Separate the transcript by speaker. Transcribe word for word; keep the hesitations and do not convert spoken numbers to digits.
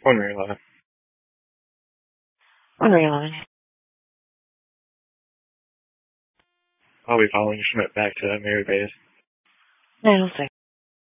Speaker 1: One ring line.
Speaker 2: One ring line.
Speaker 1: I'll be following Schmidt back to Mary Base.
Speaker 2: nine oh six.